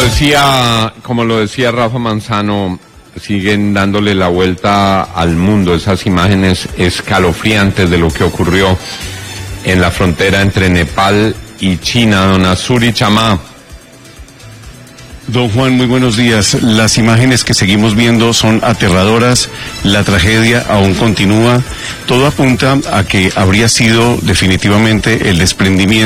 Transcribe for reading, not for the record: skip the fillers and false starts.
como lo decía Rafa Manzano, siguen dándole la vuelta al mundo esas imágenes escalofriantes de lo que ocurrió en la frontera entre Nepal y China. Don Azuri Chamá. Don Juan, muy buenos días. Las imágenes que seguimos viendo son aterradoras, la tragedia aún continúa, todo apunta a que habría sido definitivamente el desprendimiento